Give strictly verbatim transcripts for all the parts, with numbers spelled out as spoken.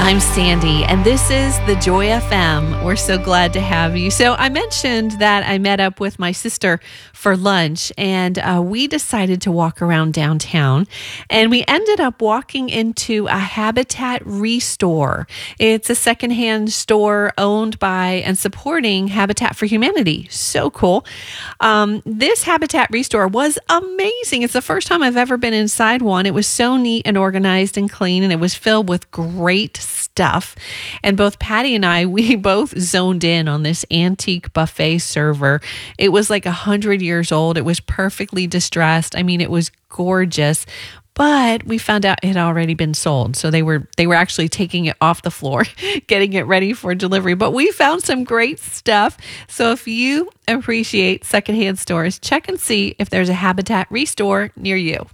I'm Sandy, and this is the Joy F M. We're so glad to have you. So I mentioned that I met up with my sister for lunch, and uh, we decided to walk around downtown, and we ended up walking into a Habitat Restore. It's a secondhand store owned by and supporting Habitat for Humanity. So cool. Um, this Habitat Restore was amazing. It's the first time I've ever been inside one. It was so neat and organized and clean, and it was filled with great stuff. And both Patty and I, we both zoned in on this antique buffet server. It was like a hundred years old. It was perfectly distressed. I mean, it was gorgeous. But we found out it had already been sold. So they were they were actually taking it off the floor, getting it ready for delivery. But we found some great stuff. So if you appreciate secondhand stores, check and see if there's a Habitat Restore near you.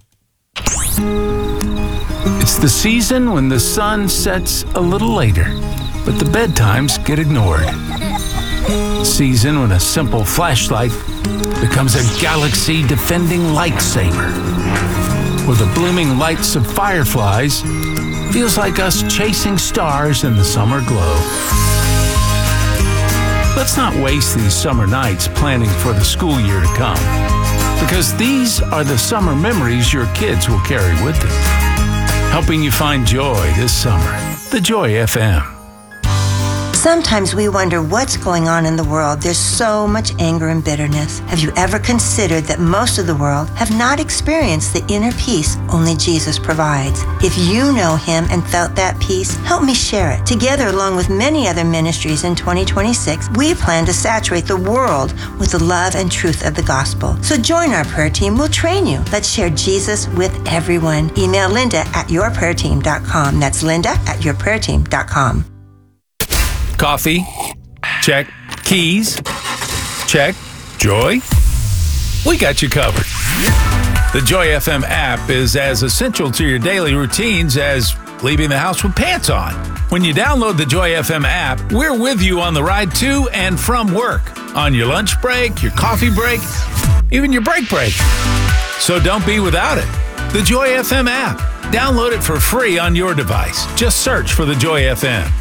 It's the season when the sun sets a little later, but the bedtimes get ignored. Season when a simple flashlight becomes a galaxy-defending lightsaber. Where the blooming lights of fireflies feels like us chasing stars in the summer glow. Let's not waste these summer nights planning for the school year to come, because these are the summer memories your kids will carry with them, helping you find joy this summer. The Joy F M. Sometimes we wonder what's going on in the world. There's so much anger and bitterness. Have you ever considered that most of the world have not experienced the inner peace only Jesus provides? If you know Him and felt that peace, help me share it. Together, along with many other ministries in twenty twenty-six, we plan to saturate the world with the love and truth of the gospel. So join our prayer team. We'll train you. Let's share Jesus with everyone. Email Linda at your prayer team dot com. That's Linda at your prayer team dot com. Coffee? Check. Keys? Check. Joy? We got you covered. The Joy F M app is as essential to your daily routines as leaving the house with pants on. When you download the Joy F M app, we're with you on the ride to and from work, on your lunch break, your coffee break, even your break break. So don't be without it. The Joy F M app. Download it for free on your device. Just search for the Joy F M.